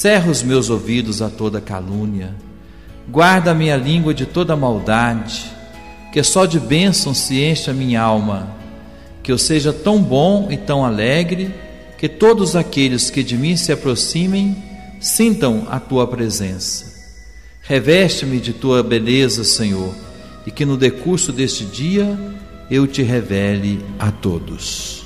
cerra os meus ouvidos a toda calúnia, guarda a minha língua de toda maldade, que só de bênção se enche a minha alma, que eu seja tão bom e tão alegre, que todos aqueles que de mim se aproximem sintam a tua presença. Reveste-me de tua beleza, Senhor, e que no decurso deste dia eu te revele a todos.